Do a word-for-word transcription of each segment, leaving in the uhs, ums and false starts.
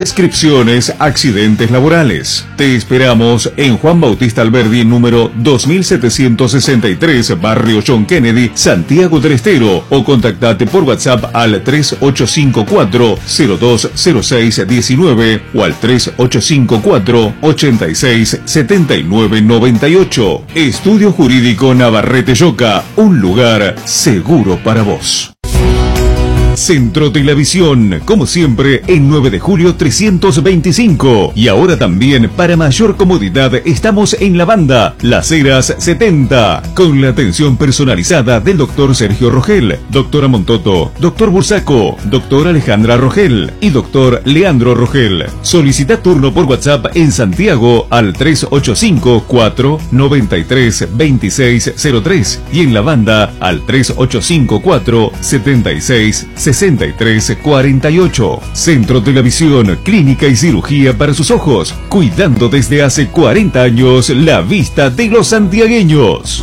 prescripciones, accidentes laborales. Te esperamos en Juan Bautista Alberdi, número dos mil setecientos sesenta y tres, Barrio John Kennedy, Santiago del Estero, o contactate por WhatsApp al tres ocho cinco cuatro, cero dos cero seis uno nueve o al tres ocho cinco cuatro, ochenta y seis, setenta y nueve noventa y ocho. Estudio Jurídico Navarrete Yoca, un lugar seguro para vos. Centro Televisión, como siempre, en nueve de julio trescientos veinticinco. Y ahora también, para mayor comodidad, estamos en la banda Las Heras setenta, con la atención personalizada del doctor Sergio Rogel, doctora Montoto, doctor Bursaco, doctora Alejandra Rogel y doctor Leandro Rogel. Solicita turno por WhatsApp en Santiago al tres ocho cinco cuatro, noventa y tres, veintiséis cero tres y en la banda al tres ocho cinco cuatro, setenta y seis, sesenta y tres cuarenta y ocho. Centro Televisión, clínica y cirugía para sus ojos, cuidando desde hace cuarenta años la vista de los santiagueños.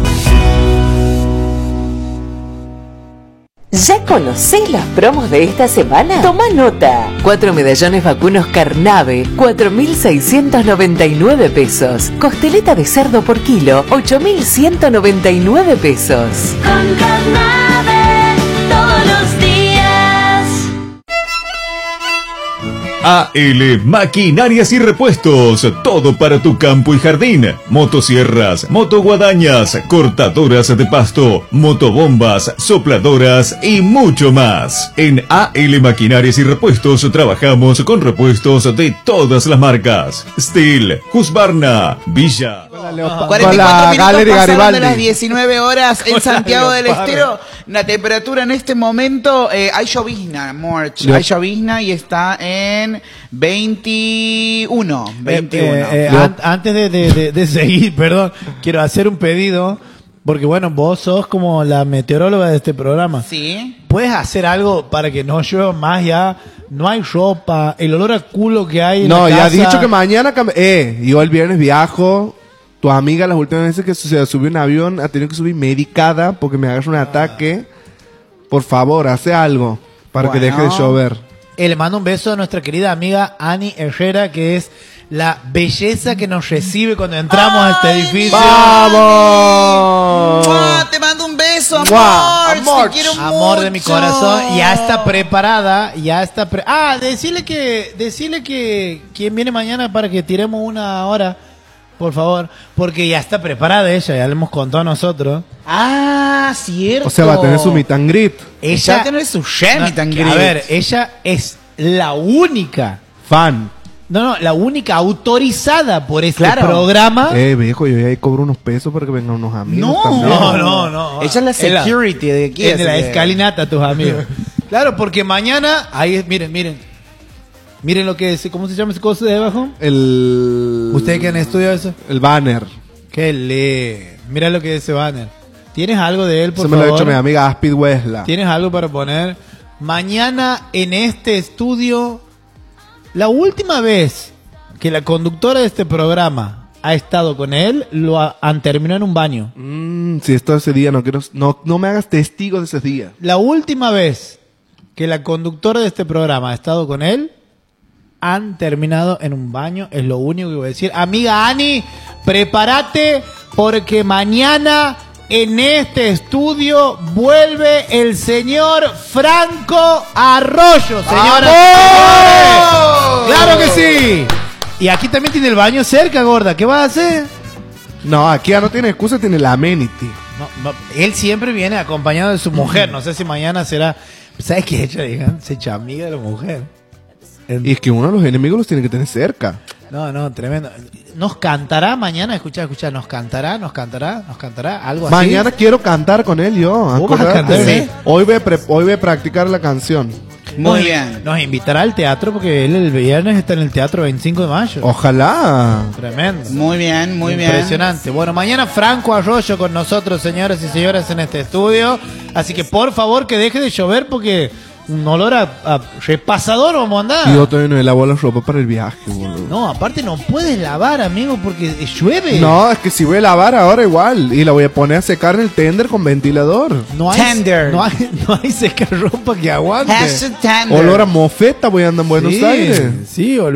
¿Ya conocés las promos de esta semana? Toma nota. Cuatro medallones vacunos Carnave, cuatro mil seiscientos noventa y nueve pesos. Costeleta de cerdo por kilo, ocho mil ciento noventa y nueve pesos. Con Carnave, todos los días. A L Maquinarias y Repuestos, todo para tu campo y jardín. Motosierras, motoguadañas, cortadoras de pasto, motobombas, sopladoras y mucho más. En A L Maquinarias y Repuestos trabajamos con repuestos de todas las marcas. Steel, Husqvarna, Villa. cuarenta y cuatro minutos pasaron de las diecinueve horas en Santiago del Estero. La temperatura en este momento, eh, hay llovizna, Morch, hay llovizna y está en veintiuno. veintiuno. Eh, eh, eh, an- antes de, de, de, de seguir, perdón, quiero hacer un pedido, porque bueno, vos sos como la meteoróloga de este programa. Sí. ¿Puedes hacer algo para que no llueva más ya? No hay ropa, el olor a culo que hay en No, la ya casa. has dicho que mañana... cam- Eh, yo el viernes viajo... Tu amiga las últimas veces que se subió en avión ha tenido que subir medicada porque me hagas un ataque. Por favor, hace algo para Bueno. que deje de llover. Eh, le mando un beso a nuestra querida amiga Ani Herrera, que es la belleza que nos recibe cuando entramos a este edificio. ¡Vamos! ¡Mua! Te mando un beso, amor. ¡Mua! Amor. Te quiero Amor de mi mucho. corazón, ya está preparada, ya está pre Ah, decirle que decirle que quién viene mañana para que tiremos una hora, por favor, porque ya está preparada ella, ya le hemos contado a nosotros. Ah, cierto. O sea, va a tener su meet and greet. Ella va Ella a tener su Shemi tan A ver, ella es la única Fan. No, no, la única autorizada por este Claro. programa. Eh, viejo, yo ya ahí cobro unos pesos para que vengan unos amigos No. también. No, no, no. Ella es la security de aquí. En la así que- escalinata, tus amigos. Claro, porque mañana, ahí, miren, miren. Miren lo que es, ¿cómo se llama ese cosa de abajo? El... ¿Ustedes que han estudiado eso? El banner. Qué le. Mira lo que es ese banner. ¿Tienes algo de él, por Eso me favor? lo ha hecho mi amiga Aspid Wesla. ¿Tienes algo para poner? Mañana en este estudio, la última vez que la conductora de este programa ha estado con él, lo ha- han terminado en un baño. Mm, si esto ese día no quiero... No, no me hagas testigo de ese día. La última vez que la conductora de este programa ha estado con él, han terminado en un baño, es lo único que voy a decir. Amiga Ani, prepárate porque mañana en este estudio vuelve el señor Franco Arroyo, señoras y señores. ¡Claro que sí! Y aquí también tiene el baño cerca, gorda. ¿Qué vas a hacer? No, aquí ya no tiene excusa, tiene la amenity. No, no, él siempre viene acompañado de su mujer. No sé si mañana será... ¿Sabes qué ella, digan? Se echa amiga de la mujer. Y es que uno de los enemigos los tiene que tener cerca. No, no, tremendo. ¿Nos cantará mañana? Escucha, escucha, ¿nos cantará? ¿Nos cantará? ¿Nos cantará? ¿Algo así? Mañana quiero cantar con él yo. ¿Vos vas a acordate. cantar? Sí. Hoy voy, a pre- hoy voy a practicar la canción. Muy Nos- bien. Nos invitará al teatro porque él el viernes está en el teatro veinticinco de mayo. Ojalá. Tremendo. Muy bien, muy bien. Impresionante. Bueno, mañana Franco Arroyo con nosotros, señoras y señores, en este estudio. Así que por favor que deje de llover porque un olor a, a repasador vamos a andar. Y yo todavía no he lavado la ropa para el viaje, boludo. No, aparte no puedes lavar, amigo, porque llueve. No, es que si voy a lavar ahora igual. Y la voy a poner a secar en el tender con ventilador. No hay, Tender. No hay, no hay secarropa que aguante. Hashtag tender. Olor a mofeta voy a andar en Buenos Sí, Aires. sí,